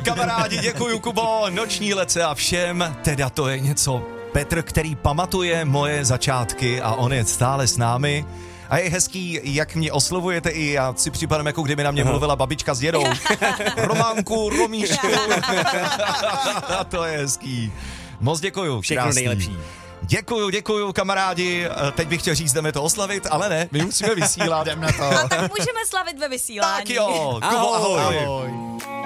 Kamarádi, děkuju, Kubo, noční lece a všem, teda to je něco. Petr, který pamatuje moje začátky a on je stále s námi. A je hezký, jak mě oslovujete i já si připadám, jako kdyby na mě mluvila babička s dědou. Románku, Romíšku. A to je hezký. Moc děkuju. Všechno krásný. Nejlepší. Děkuju, kamarádi. Teď bych chtěl říct, jdeme to oslavit, ale ne, my musíme vysílat. Jdem na to. A tak můžeme slavit ve vysílání. Tak jo, Kubo, ahoj. Ahoj.